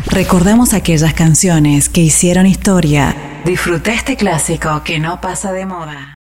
Recordamos aquellas canciones que hicieron historia. Disfruta este clásico que no pasa de moda.